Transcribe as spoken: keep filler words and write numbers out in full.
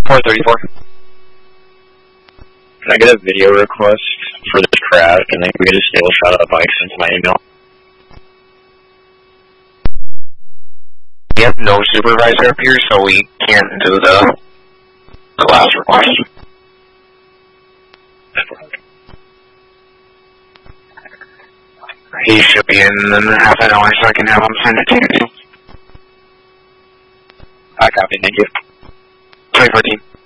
four thirty-four. Can I get a video request for this crash, and then we get a stable shot of the bike sent to my email? We have no supervisor up here, so we can't do the class request. He should be in half an hour, so I can have him send it to you. I copy, thank you. twenty fourteen.